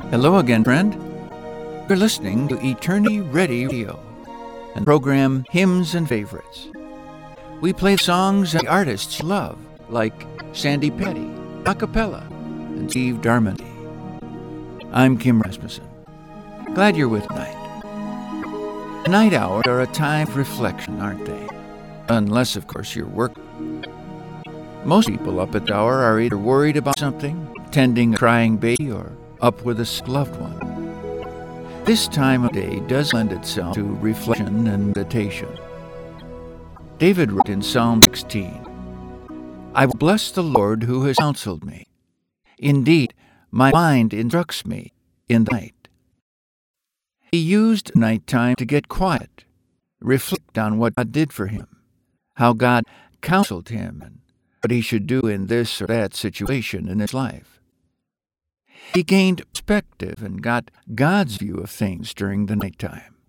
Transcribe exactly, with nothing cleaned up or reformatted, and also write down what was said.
Hello again, friend. You're listening to Eternity Ready Radio and program Hymns and Favorites. We play songs that artists love, like Sandy Petty, a cappella, and Steve Darmondy. I'm Kim Rasmussen. Glad you're with tonight. Night hours are a time of reflection, aren't they? Unless, of course, you're working. Most people up at the hour are either worried about something, tending a crying baby, or up with a sick loved one. This time of day does lend itself to reflection and meditation. David wrote in Psalm sixteen, "I will bless the Lord who has counseled me. Indeed, my mind instructs me in the night." He used nighttime to get quiet, reflect on what God did for him, how God counseled him, and what he should do in this or that situation in his life. He gained perspective and got God's view of things during the nighttime.